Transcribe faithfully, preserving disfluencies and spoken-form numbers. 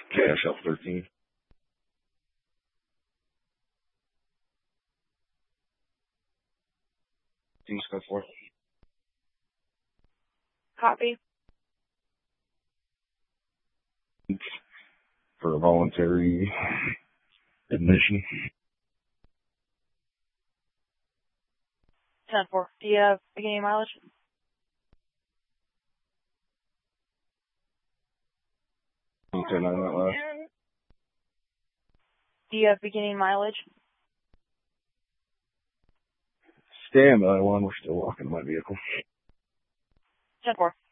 Cash up thirteen. Team score four. Copy. For a voluntary admission. ten four. Do you have beginning mileage? ten nine that last. Do you have beginning mileage? Stand by one, we're still walking my vehicle. ten four.